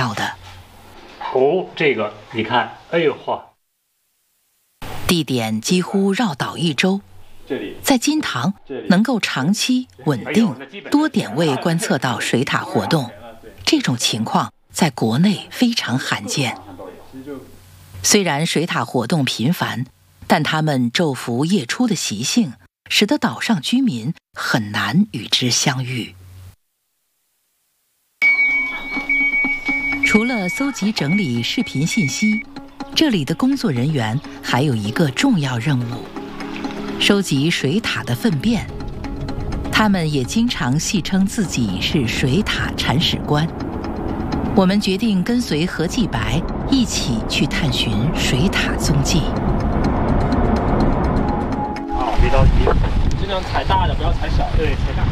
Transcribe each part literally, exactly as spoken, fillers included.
到的。 哦，这个你看，哎呦嚯！ 地点几乎绕岛一周，在金堂能够长期稳定多点位观测到水獭活动，这种情况在国内非常罕见。虽然水獭活动频繁，但它们昼伏夜出的习性，使得岛上居民很难与之相遇。除了搜集整理视频信息，这里的工作人员还有一个重要任务：收集水獭的粪便。他们也经常戏称自己是水獭铲屎官。我们决定跟随何继白一起去探寻水獭踪迹。 好，别着急， 尽量踩大的，不要踩小的。 对，踩大。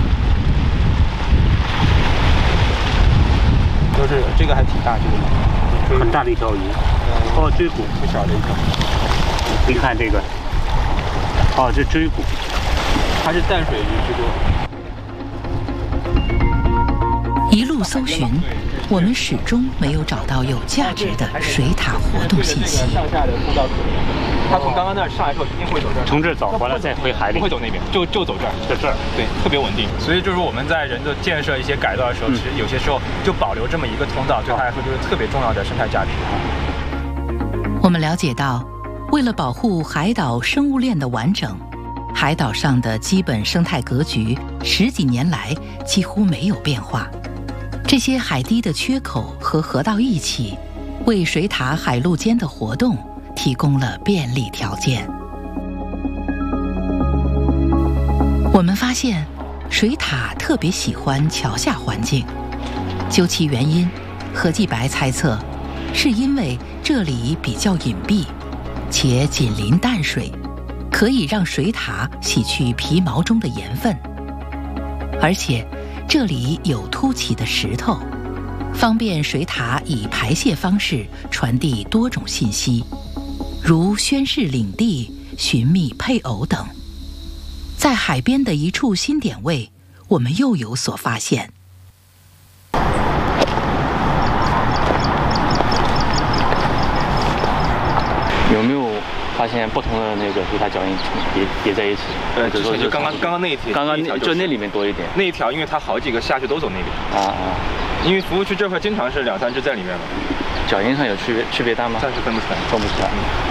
就是这个还挺大，这个很大的一条鱼，哦，追骨， 不小的一条。 你看这个，哦，这追骨， 它是淡水鱼居多。 一路搜寻，我们始终没有找到有价值的水獭活动信息。 上下的通道可以，它从刚刚那儿上来之后一定会走这儿， 从这儿走回来再回海里， 不会走那边，就就走这儿， 就这儿， 对，特别稳定。所以就是我们在人的建设一些改造的时候， 嗯、 其实有些时候就保留这么一个通道，对它来说就是特别重要的生态价值。 我们了解到，为了保护海岛生物链的完整，海岛上的基本生态格局十几年来几乎没有变化。这些海堤的缺口和河道一起，为水獭海陆间的活动提供了便利条件。我们发现，水獭特别喜欢桥下环境。究其原因，何继白猜测，是因为这里比较隐蔽，且紧邻淡水，可以让水獭洗去皮毛中的盐分，而且这里有凸起的石头，方便水獭以排泄方式传递多种信息，如宣示领地、寻觅配偶等。在海边的一处新点位，我们又有所发现。 有没有发现不同的那个水獭脚印叠叠在一起？ 呃，就就刚刚刚刚那一条， 刚刚那就那里面多一点。 那一条，因为它好几个下去都走那边。 啊啊！ 因为服务区这块经常是两三只在里面嘛。 脚印上有区别区别大吗？ 暂时分不出来， 分不出来。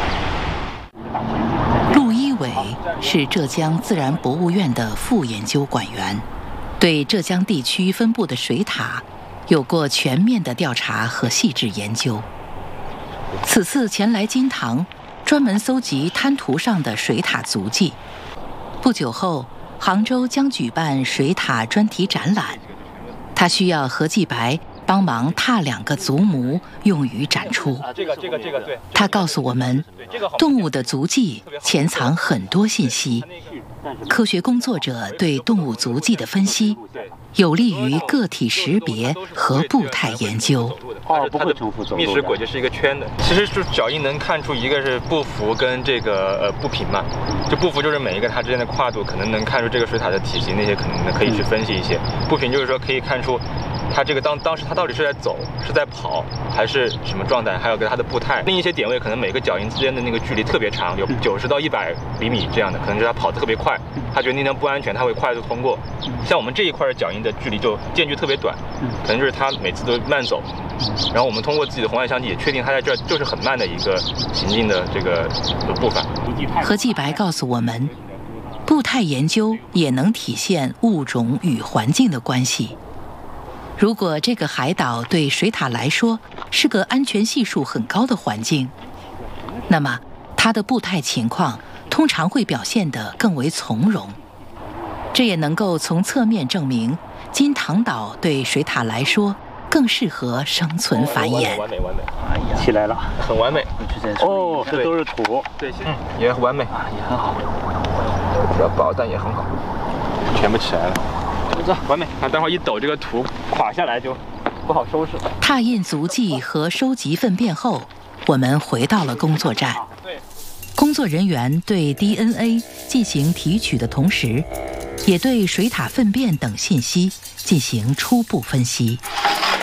陆一伟是浙江自然博物院的副研究馆员，对浙江地区分布的水獭有过全面的调查和细致研究。此次前来金堂，专门搜集滩涂上的水獭足迹。不久后，杭州将举办水獭专题展览，他需要何继白帮忙踏两个足模，用于展出。 这个这个这个对。 他告诉我们，动物的足迹潜藏很多信息。科学工作者对动物足迹的分析，有利于个体识别和步态研究。 哦，不会重复走路。 觅食轨迹是一个圈的，其实就脚印能看出一个是步幅跟这个呃步频嘛。就步幅就是每一个它之间的跨度，可能能看出这个水獭的体型，那些可能可以去分析一些。步频就是说可以看出它这个当当时它到底是在走，是在跑，还是什么状态，还有跟它的步态。另一些点位可能每个脚印之间的那个距离特别长，有九十到一百厘米这样的，可能就是它跑得特别快，它觉得那条不安全，它会快速通过。像我们这一块的脚印的距离就间距特别短，可能就是它每次都慢走。然后我们通过自己的红外相机也确定它在这儿就是很慢的一个行进的这个步伐。 何继白告诉我们，步态研究也能体现物种与环境的关系。如果这个海岛对水獭来说是个安全系数很高的环境，那么它的步态情况通常会表现得更为从容。这也能够从侧面证明，金堂岛对水獭来说更适合生存繁衍。 完美完美， 哎呀，起来了， 很完美。 哦，这都是土， 对，嗯，也很完美， 也很好， 比较薄但也很好，全部起来了。这完美，啊，待会儿一抖，这个土垮下来就不好收拾了。 拓印足迹和收集粪便后，我们回到了工作站。工作人员对 D N A 进行提取的同时，也对水獭粪便等信息进行初步分析。